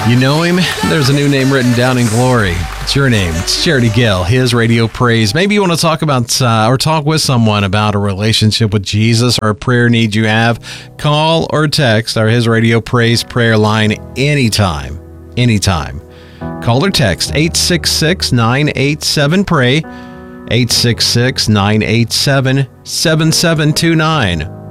You know him? There's a new name written down in glory. It's your name. It's Charity Gill, his Radio Praise. Maybe you want to talk about or talk with someone about a relationship with Jesus or a prayer need you have. Call or text our His Radio Praise prayer line anytime. Anytime. Call or text 866-987-PRAY, 866-987-7729.